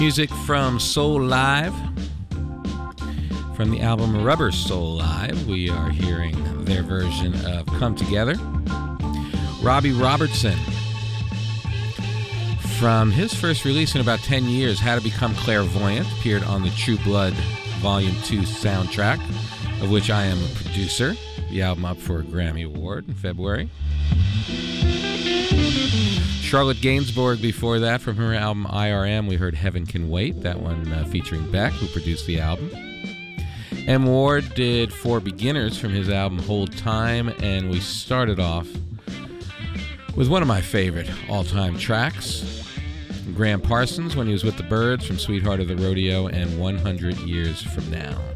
Music from Soul Live. From the album Rubber Soul Live, we are hearing their version of Come Together. Robbie Robertson, from his first release in about 10 years, How to Become Clairvoyant, appeared on the True Blood Volume 2 soundtrack, of which I am a producer. The album up for a Grammy Award in February. Charlotte Gainsbourg before that, from her album IRM, we heard Heaven Can Wait, that one featuring Beck, who produced the album. M. Ward did For Beginners from his album Hold Time, and we started off with one of my favorite all-time tracks, Graham Parsons, when he was with the Byrds, from Sweetheart of the Rodeo and 100 Years From Now.